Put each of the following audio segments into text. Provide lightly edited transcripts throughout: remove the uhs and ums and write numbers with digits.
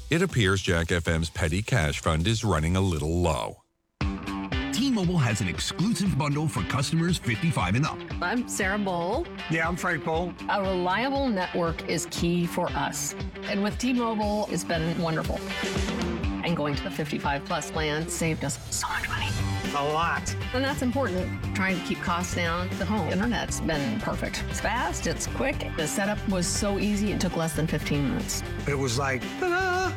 It appears Jack FM's petty cash fund is running a little low. T-Mobile has an exclusive bundle for customers 55 and up. I'm Sarah Bowl. Yeah, I'm Frank Bowl. A reliable network is key for us. And with T-Mobile, it's been wonderful. And going to the 55 plus plan saved us so much money. A lot. And that's important. Trying to keep costs down. The home internet's been perfect. It's fast, it's quick. The setup was so easy, it took less than 15 minutes. It was like, ta-da!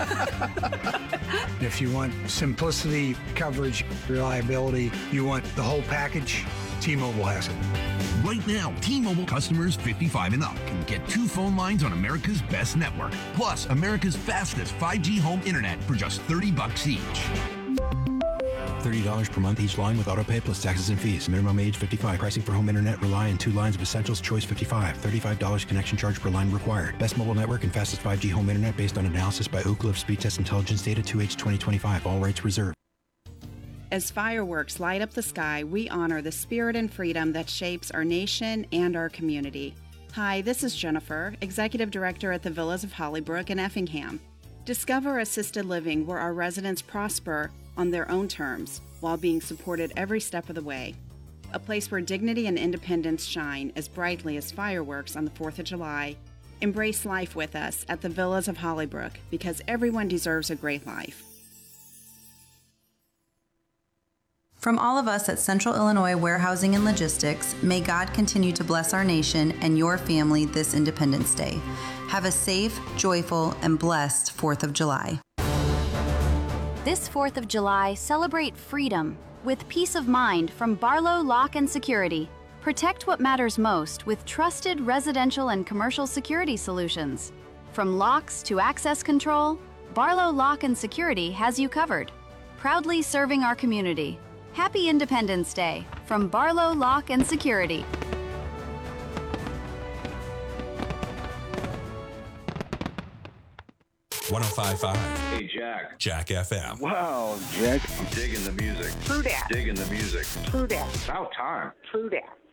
If you want simplicity, coverage, reliability, you want the whole package, T-Mobile has it. Right now, T-Mobile customers 55 and up can get 2 phone lines on America's best network, plus America's fastest 5G home internet for just $30 each. $30 per month each line with autopay plus taxes and fees. Minimum age 55. Pricing for home internet rely on 2 lines of Essentials Choice 55. $35 connection charge per line required. Best mobile network and fastest 5G home internet based on analysis by Ookla of Speed Test Intelligence data 2H 2025. All rights reserved. As fireworks light up the sky, we honor the spirit and freedom that shapes our nation and our community. Hi, this is Jennifer, Executive Director at the Villas of Hollybrook in Effingham. Discover assisted living where our residents prosper on their own terms while being supported every step of the way. A place where dignity and independence shine as brightly as fireworks on the 4th of July. Embrace life with us at the Villas of Hollybrook because everyone deserves a great life. From all of us at Central Illinois Warehousing and Logistics, may God continue to bless our nation and your family this Independence Day. Have a safe, joyful, and blessed 4th of July. This 4th of July, celebrate freedom with peace of mind from Barlow Lock and Security. Protect what matters most with trusted residential and commercial security solutions. From locks to access control, Barlow Lock and Security has you covered. Proudly serving our community. Happy Independence Day from Barlow Lock and Security. $105.5. Hey, Jack. Jack FM. Wow, Jack. I'm digging the music. True that. Digging the music. True that. About time. True that.